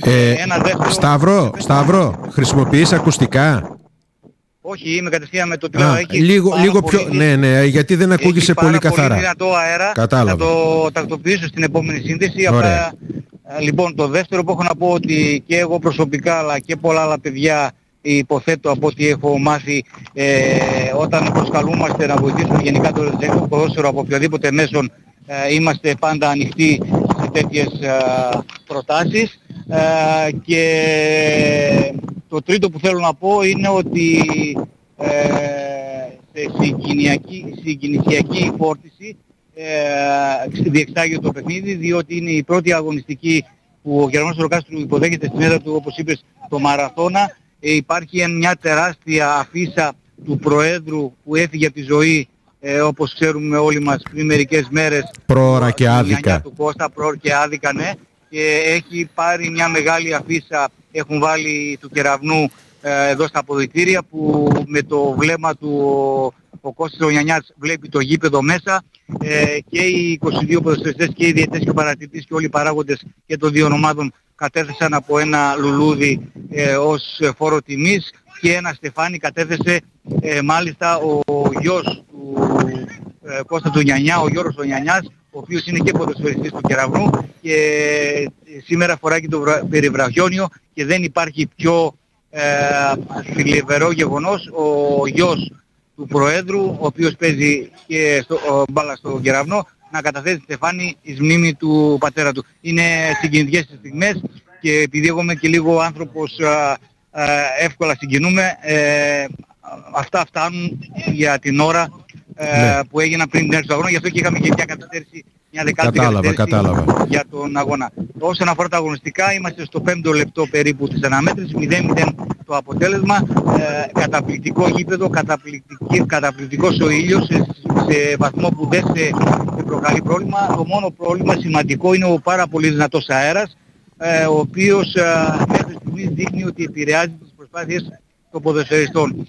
Ένα δεύτερο... Σταύρο, χρησιμοποιείς ακουστικά? Όχι, είμαι κατευθείαν με το τηλέφωνο. Λίγο πιο... Ναι, γιατί δεν ακούγεσαι πολύ καθαρά. Έχει δυνατό αέρα. Κατάλαβα. Θα το τακτοποιήσω στην επόμενη σύνδεση. Λοιπόν, το δεύτερο που έχω να πω ότι και εγώ προσωπικά αλλά και πολλά άλλα παιδιά υποθέτω από ό,τι έχω μάθει όταν προσκαλούμαστε να βοηθήσουμε γενικά το ποδόσφαιρο από οποιοδήποτε μέσον είμαστε πάντα ανοιχτοί σε τέτοιες προτάσεις. Και το τρίτο που θέλω να πω είναι ότι σε συγκινησιακή φόρτιση διεξάγει το παιχνίδι, διότι είναι η πρώτη αγωνιστική που ο Γερμανός Ροκάστρου υποδέχεται στην έδρα του, όπως είπες, το μαραθώνα. Υπάρχει μια τεράστια αφίσα του Προέδρου που έφυγε από τη ζωή, όπως ξέρουμε όλοι μας, πριν μερικές μέρες. Πρόωρα και άδικα. Του Κώστα, πρόωρα και άδικα, ναι. Και έχει πάρει μια μεγάλη αφίσα, έχουν βάλει του Κεραυνού εδώ στα αποδυτήρια, που με το βλέμμα του ο Κώστας Ονιανιάς βλέπει το γήπεδο μέσα, και οι 22 ποδοσφαιριστές και οι διαιτητές και ο παρατηρητής και όλοι οι παράγοντες και των δύο ομάδων κατέθεσαν από ένα λουλούδι ως φόρο τιμής, και ένα στεφάνι κατέθεσε μάλιστα ο γιος του Κώστα του Ονιανιά, ο Γιώργος Ονιανιάς, ο οποίος είναι και ποδοσφαιριστής του Κεραυνού και σήμερα φοράει και το περιβραχιόνιο, και δεν υπάρχει πιο θλιβερό γεγονός ο γιος του Προέδρου, ο οποίος παίζει και μπάλα στο Κεραυνό, να καταθέσει στεφάνι εις μνήμη του πατέρα του. Είναι συγκινητικές τις στιγμές, και επειδή εγώ είμαι και λίγο άνθρωπος εύκολα συγκινούμε, αυτά φτάνουν για την ώρα που έγιναν πριν την έρξη του αγώνα, γι' αυτό και είχαμε και μια καθυστέρηση, μια δεκάτη καθυστέρηση για τον αγώνα. Όσον αφορά τα αγωνιστικά, είμαστε στο 5ο λεπτό περίπου της αναμέτρησης, 0-0 το αποτέλεσμα, καταπληκτικό γήπεδο, καταπληκτικός ο ήλιος σε βαθμό που δεν σε προκαλεί πρόβλημα. Το μόνο πρόβλημα σημαντικό είναι ο πάρα πολύ δυνατός αέρας, ο οποίος μέχρι στιγμής δείχνει ότι επηρεάζει τις προσπάθειες των ποδοσφαιριστών.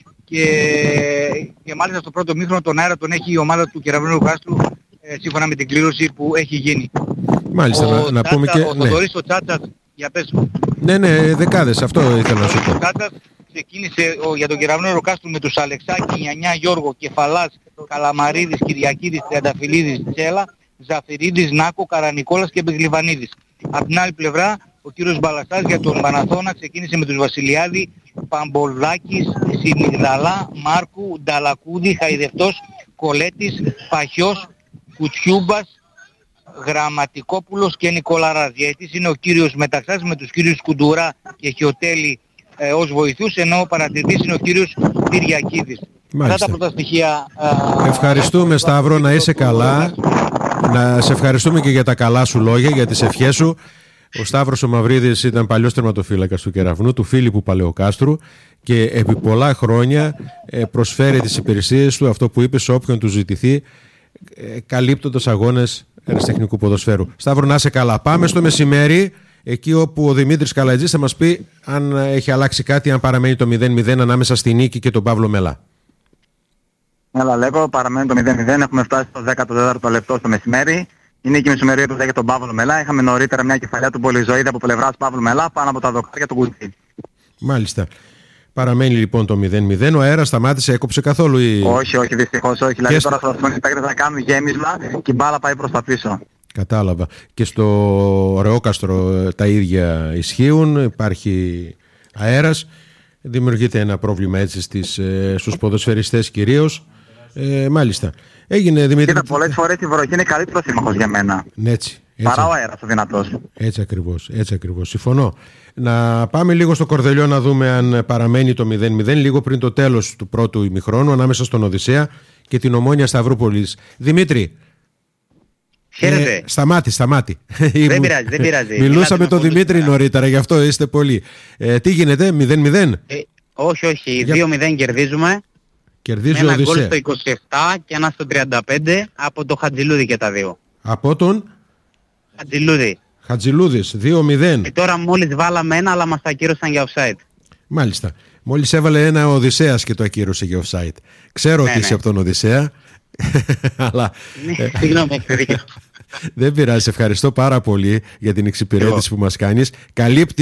Και μάλιστα στο πρώτο μήχρονο τον αέρα τον έχει η ομάδα του Κεραυνού Ροκάστρου, σύμφωνα με την κλήρωση που έχει γίνει. Μάλιστα, να πούμε και... Ο Θοδωρής ο Τσάτσας, για πες μου. Ναι, δεκάδες, αυτό ήθελα να σου πω. Ο Τσάτσας ξεκίνησε για τον Κεραυνό Ροκάστρου με τους Αλεξάκη, Νιανιά, Γιώργο, Κεφαλάς, Καλαμαρίδης, Κυριακίδης, Τριανταφυλλίδης, Τσέλα, Ζαφυρίδης, Νάκο, Καρανικόλας και Μπεγλιβανίδης. Απ' την άλλη πλευρά, ο κύριος Μπαλαστάς για τον Παναθώνα ξεκίνησε με τους Βασιλιάδη, Παμπολδάκης, Σιμιγδαλά, Μάρκου, Νταλακούδη, Χαϊδευτός, Κολέτης, Παχιός, Κουτσιούμπας, Γραμματικόπουλος και Νικολαράς. Διαιτητής είναι ο κύριος Μεταξάς με τους κύριους Κουντουρά και Χιωτέλη ως βοηθούς, ενώ ο παρατηρητής είναι ο κύριος Κυριακίδης. Αυτά τα πρώτα στοιχεία. Ευχαριστούμε Σταύρο, να είσαι καλά. Να σε ευχαριστούμε και για τα καλά σου λόγια, για τις ευχές σου. Ο Σταύρος ο Μαυρίδης ήταν παλιός τερματοφύλακας του Κεραυνού, του Φίλιππου Παλαιοκάστρου, και επί πολλά χρόνια προσφέρει τις υπηρεσίες του, αυτό που είπε, σε όποιον του ζητηθεί, καλύπτοντας αγώνες αεραστεχνικού ποδοσφαίρου. Σταύρο, να είσαι καλά. Πάμε στο μεσημέρι, εκεί όπου ο Δημήτρης Καλατζής θα μας πει αν έχει αλλάξει κάτι, αν παραμένει το 0-0 ανάμεσα στη Νίκη και τον Παύλο Μελά. Έλα, λέγω, παραμένει το 0-0. Έχουμε φτάσει στο 14ο λεπτό στο μεσημέρι. Η Νίκη Μεσημερίου που δέχεται τον Παύλο Μελά. Είχαμε νωρίτερα μια κεφαλιά του Πολυζωήδη από πλευράς Παύλου Μελά πάνω από τα δοκάρια του Κουτσί. Μάλιστα. Παραμένει λοιπόν το 0-0. Ο αέρας σταμάτησε, έκοψε καθόλου ή... Όχι, δυστυχώς όχι. Δηλαδή τώρα στο παίκτες θα κάνουν γέμισμα και η μπάλα πάει προς τα πίσω. Κατάλαβα. Και στο Ρεόκαστρο τα ίδια ισχύουν. Υπάρχει αέρας. Δημιουργείται ένα πρόβλημα έτσι στους ποδοσφαιριστές κυρίως. Μάλιστα. Έγινε, Δημήτρη. Κοίτα, πολλές φορές η βροχή είναι καλύτερο σύμμαχος για μένα. Έτσι. Παρά ο αέρας ο δυνατός. Έτσι ακριβώς. Συμφωνώ. Να πάμε λίγο στο Κορδελιό να δούμε αν παραμένει το 0-0 λίγο πριν το τέλος του πρώτου ημιχρόνου ανάμεσα στον Οδυσσέα και την Ομόνοια Σταυρούπολης. Δημήτρη. Χαίρετε. Σταμάτη. Δεν πειράζει. Μιλούσα με τον Δημήτρη νωρίτερα, γι' αυτό είστε πολλοί. Τι γίνεται, 0-0? Όχι. 2-0 κερδίζουμε. Κερδίζει με ο ένα γκολ Οδυσσέα. στο 27 και ένα στο 35 από το Χατζηλούδη και τα δύο. Από τον Χατζηλούδης, 2-0. Τώρα μόλις βάλαμε ένα, αλλά μας τα ακύρωσαν για offside. Μάλιστα. Μόλις έβαλε ένα ο Οδυσσέας και το ακύρωσε για offside. Ξέρω ότι είσαι από τον Οδυσσέα. Αλλά... Συγγνώμη, δεν πειράζει. Ευχαριστώ πάρα πολύ για την εξυπηρέτηση που μας κάνεις. Καλύπτει